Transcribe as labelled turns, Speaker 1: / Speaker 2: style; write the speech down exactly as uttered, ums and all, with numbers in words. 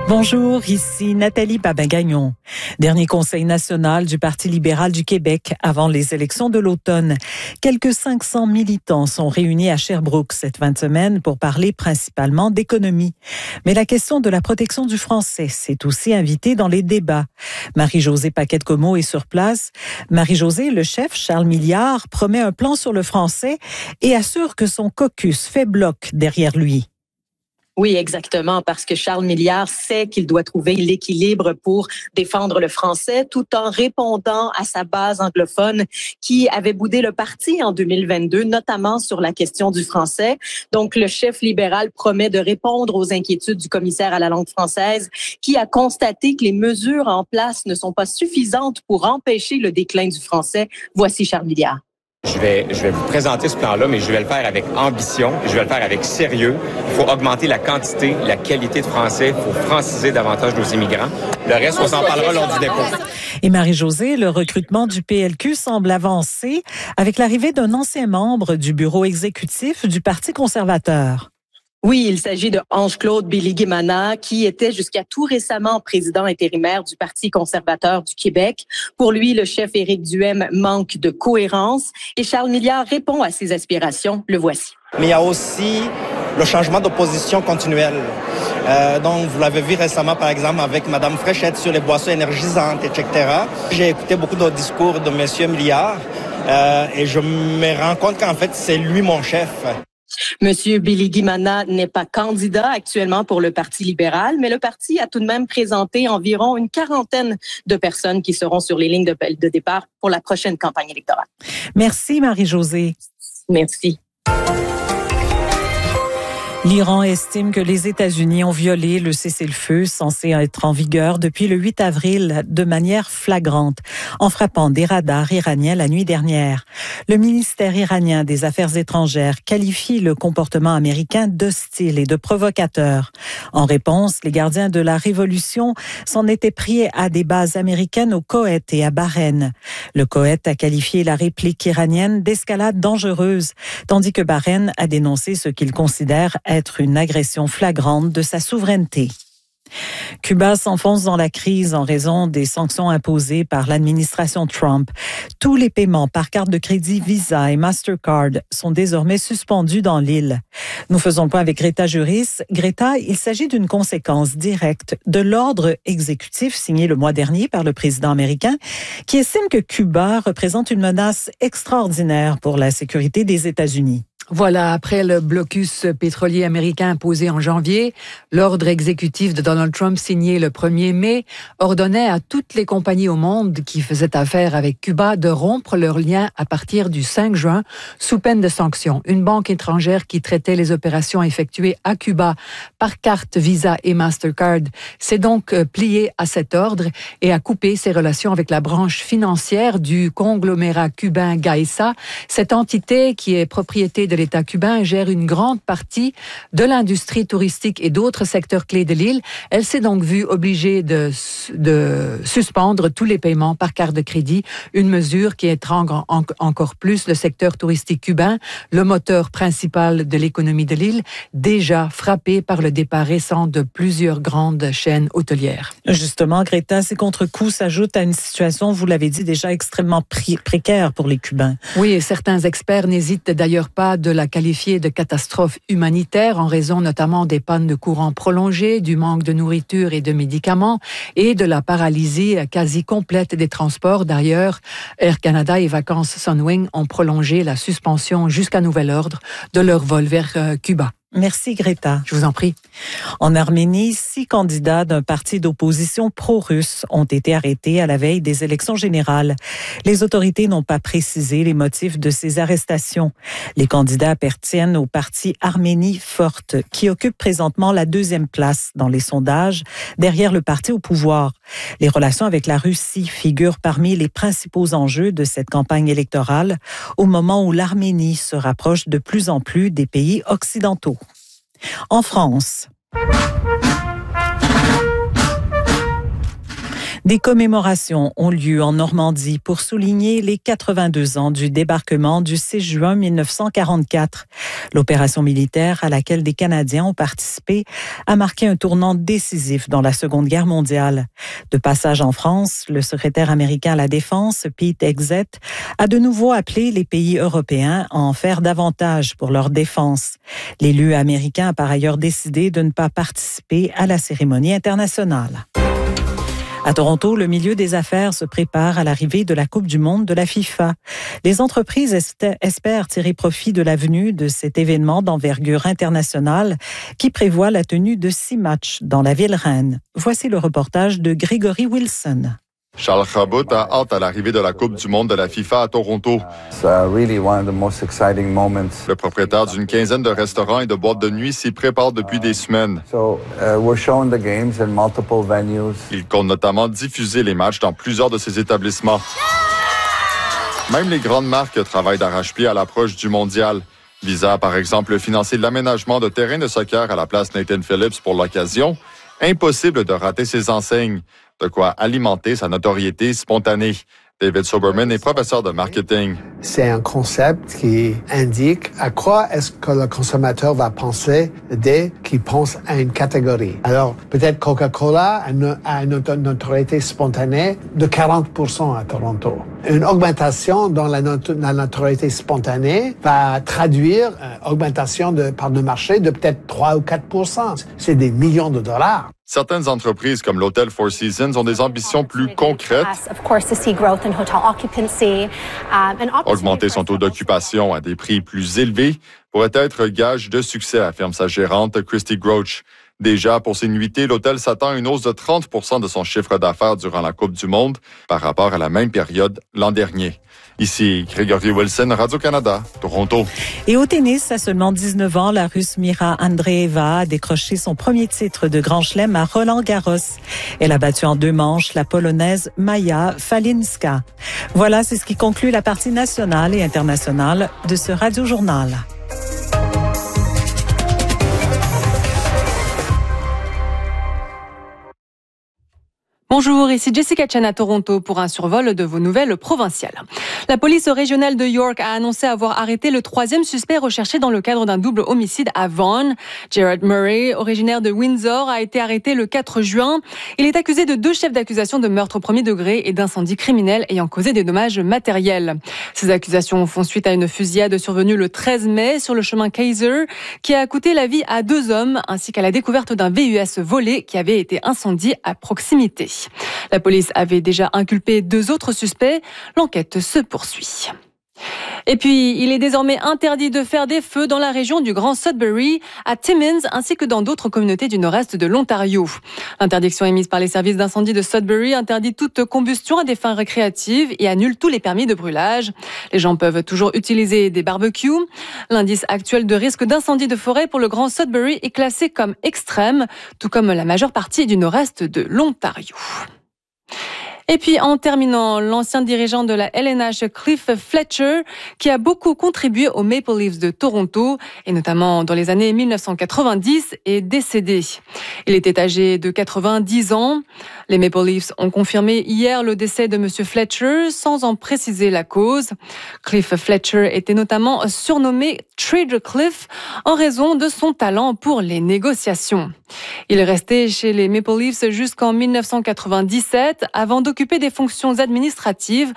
Speaker 1: Bonjour, ici Nathalie Babin-Gagnon. Dernier conseil national du Parti libéral du Québec avant les élections de l'automne. Quelques cinq cents militants sont réunis à Sherbrooke cette fin de semaine pour parler principalement d'économie. Mais la question de la protection du français s'est aussi invitée dans les débats. Marie-Josée Paquette-Comeau est sur place. Marie-Josée, le chef Charles Milliard promet un plan sur le français et assure que son caucus fait bloc derrière lui.
Speaker 2: Oui, exactement, parce que Charles Milliard sait qu'il doit trouver l'équilibre pour défendre le français tout en répondant à sa base anglophone qui avait boudé le parti en deux mille vingt-deux, notamment sur la question du français. Donc, le chef libéral promet de répondre aux inquiétudes du commissaire à la langue française qui a constaté que les mesures en place ne sont pas suffisantes pour empêcher le déclin du français. Voici Charles Milliard.
Speaker 3: Je vais, je vais vous présenter ce plan-là, mais je vais le faire avec ambition, je vais le faire avec sérieux. Il faut augmenter la quantité, la qualité de français, il faut franciser davantage nos immigrants. Le reste, on s'en parlera lors du dépôt.
Speaker 1: Et Marie-Josée, le recrutement du P L Q semble avancer avec l'arrivée d'un ancien membre du bureau exécutif du Parti conservateur.
Speaker 2: Oui, il s'agit de Ange-Claude Biligui-Mana, qui était jusqu'à tout récemment président intérimaire du Parti conservateur du Québec. Pour lui, le chef Éric Duhem manque de cohérence et Charles Milliard répond à ses aspirations. Le voici.
Speaker 4: Mais il y a aussi le changement de position continuel. Euh, donc, vous l'avez vu récemment, par exemple, avec Mme Fréchette sur les boissons énergisantes, et cetera. J'ai écouté beaucoup de discours de M. Milliard euh, et je me rends compte qu'en fait, c'est lui mon chef.
Speaker 2: Monsieur Biligui-Mana n'est pas candidat actuellement pour le Parti libéral, mais le parti a tout de même présenté environ une quarantaine de personnes qui seront sur les lignes de, de départ pour la prochaine campagne électorale.
Speaker 1: Merci Marie-Josée.
Speaker 2: Merci.
Speaker 1: L'Iran estime que les États-Unis ont violé le cessez-le-feu censé être en vigueur depuis le huit avril de manière flagrante, en frappant des radars iraniens la nuit dernière. Le ministère iranien des Affaires étrangères qualifie le comportement américain d'hostile et de provocateur. En réponse, les gardiens de la révolution s'en étaient pris à des bases américaines au Koweït et à Bahreïn. Le Koweït a qualifié la réplique iranienne d'escalade dangereuse, tandis que Bahreïn a dénoncé ce qu'il considère être une agression flagrante de sa souveraineté. Cuba s'enfonce dans la crise en raison des sanctions imposées par l'administration Trump. Tous les paiements par carte de crédit Visa et Mastercard sont désormais suspendus dans l'île. Nous faisons le point avec Greta Juris. Greta, il s'agit d'une conséquence directe de l'ordre exécutif signé le mois dernier par le président américain qui estime que Cuba représente une menace extraordinaire pour la sécurité des États-Unis.
Speaker 5: Voilà, après le blocus pétrolier américain imposé en janvier, l'ordre exécutif de Donald Trump signé le premier mai ordonnait à toutes les compagnies au monde qui faisaient affaire avec Cuba de rompre leurs liens à partir du cinq juin sous peine de sanctions. Une banque étrangère qui traitait les opérations effectuées à Cuba par carte Visa et Mastercard s'est donc pliée à cet ordre et a coupé ses relations avec la branche financière du conglomérat cubain Gaesa. Cette entité qui est propriété de l'État cubain gère une grande partie de l'industrie touristique et d'autres secteurs clés de l'île. Elle s'est donc vue obligée de, de suspendre tous les paiements par carte de crédit, une mesure qui étrangle en, encore plus le secteur touristique cubain, le moteur principal de l'économie de l'île, déjà frappé par le départ récent de plusieurs grandes chaînes hôtelières.
Speaker 1: Justement, Greta, ces contre-coups s'ajoutent à une situation, vous l'avez dit, déjà extrêmement pré- précaire pour les Cubains.
Speaker 5: Oui, et certains experts n'hésitent d'ailleurs pas de la qualifier de catastrophe humanitaire en raison notamment des pannes de courant prolongées, du manque de nourriture et de médicaments et de la paralysie quasi complète des transports. D'ailleurs, Air Canada et Vacances Sunwing ont prolongé la suspension jusqu'à nouvel ordre de leur vol vers euh, Cuba.
Speaker 1: Merci Greta.
Speaker 5: Je vous en prie.
Speaker 1: En Arménie, six candidats d'un parti d'opposition pro-russe ont été arrêtés à la veille des élections générales. Les autorités n'ont pas précisé les motifs de ces arrestations. Les candidats appartiennent au parti Arménie forte, qui occupe présentement la deuxième place dans les sondages, derrière le parti au pouvoir. Les relations avec la Russie figurent parmi les principaux enjeux de cette campagne électorale, au moment où l'Arménie se rapproche de plus en plus des pays occidentaux. En France, Des commémorations ont lieu en Normandie pour souligner les quatre-vingt-deux ans du débarquement du six juin mille neuf cent quarante-quatre. L'opération militaire à laquelle des Canadiens ont participé a marqué un tournant décisif dans la Seconde Guerre mondiale. De passage en France, le secrétaire américain à la Défense, Pete Hegseth, a de nouveau appelé les pays européens à en faire davantage pour leur défense. L'élu américain a par ailleurs décidé de ne pas participer à la cérémonie internationale. À Toronto, le milieu des affaires se prépare à l'arrivée de la Coupe du monde de la FIFA. Les entreprises espèrent tirer profit de la venue de cet événement d'envergure internationale qui prévoit la tenue de six matchs dans la ville reine. Voici le reportage de Gregory Wilson.
Speaker 6: Charles Chabot a hâte à l'arrivée de la Coupe du monde de la FIFA à Toronto. Le propriétaire d'une quinzaine de restaurants et de boîtes de nuit s'y prépare depuis des semaines. Il compte notamment diffuser les matchs dans plusieurs de ses établissements. Même les grandes marques travaillent d'arrache-pied à l'approche du mondial. Visa a par exemple financé l'aménagement de terrains de soccer à la place Nathan Phillips pour l'occasion. Impossible de rater ses enseignes. De quoi alimenter sa notoriété spontanée. David Soberman est professeur de marketing.
Speaker 7: C'est un concept qui indique à quoi est-ce que le consommateur va penser dès qu'il pense à une catégorie. Alors, peut-être Coca-Cola a une, a une notoriété spontanée de quarante pour cent à Toronto. Une augmentation dans la, not- la notoriété spontanée va traduire une augmentation de part de marché de peut-être trois ou quatre pour cent. C'est des millions de dollars.
Speaker 6: Certaines entreprises comme l'hôtel Four Seasons ont des ambitions plus concrètes. Augmenter son taux d'occupation à des prix plus élevés pourrait être gage de succès, affirme sa gérante Christy Groch. Déjà, pour ses nuitées, l'hôtel s'attend à une hausse de trente pour cent de son chiffre d'affaires durant la Coupe du monde par rapport à la même période l'an dernier. Ici, Gregory Wilson, Radio-Canada, Toronto.
Speaker 1: Et au tennis, à seulement dix-neuf ans, la Russe Mira Andreeva a décroché son premier titre de Grand Chelem à Roland-Garros. Elle a battu en deux manches la Polonaise Maja Falinska. Voilà, c'est ce qui conclut la partie nationale et internationale de ce Radio-Journal.
Speaker 8: Bonjour, ici Jessica Chen à Toronto pour un survol de vos nouvelles provinciales. La police régionale de York a annoncé avoir arrêté le troisième suspect recherché dans le cadre d'un double homicide à Vaughan. Gerard Murray, originaire de Windsor, a été arrêté le quatre juin. Il est accusé de deux chefs d'accusation de meurtre au premier degré et d'incendie criminel ayant causé des dommages matériels. Ces accusations font suite à une fusillade survenue le treize mai sur le chemin Kaiser qui a coûté la vie à deux hommes ainsi qu'à la découverte d'un V U S volé qui avait été incendié à proximité. La police avait déjà inculpé deux autres suspects. L'enquête se poursuit. Et puis, il est désormais interdit de faire des feux dans la région du Grand Sudbury, à Timmins, ainsi que dans d'autres communautés du nord-est de l'Ontario. L'interdiction émise par les services d'incendie de Sudbury interdit toute combustion à des fins récréatives et annule tous les permis de brûlage. Les gens peuvent toujours utiliser des barbecues. L'indice actuel de risque d'incendie de forêt pour le Grand Sudbury est classé comme extrême, tout comme la majeure partie du nord-est de l'Ontario. Et puis, en terminant, l'ancien dirigeant de la L N H, Cliff Fletcher, qui a beaucoup contribué aux Maple Leafs de Toronto, et notamment dans les années mille neuf cent quatre-vingt-dix, est décédé. Il était âgé de quatre-vingt-dix ans. Les Maple Leafs ont confirmé hier le décès de M. Fletcher, sans en préciser la cause. Cliff Fletcher était notamment surnommé Trader Cliff en raison de son talent pour les négociations. Il est resté chez les Maple Leafs jusqu'en mille neuf cent quatre-vingt-dix-sept, avant d'occuper des fonctions administratives